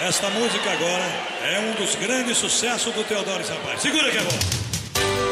Esta música agora é um dos grandes sucessos do Teodoro Sampaio. Segura que é bom.